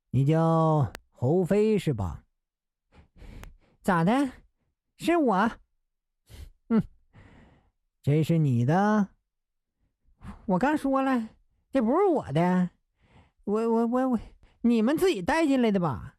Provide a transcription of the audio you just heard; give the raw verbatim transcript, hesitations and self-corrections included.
你叫侯飞是吧？ 咋的？是我。 嗯，这是你的？ 我刚说了，这不是我的，我我我我，你们自己带进来的吧？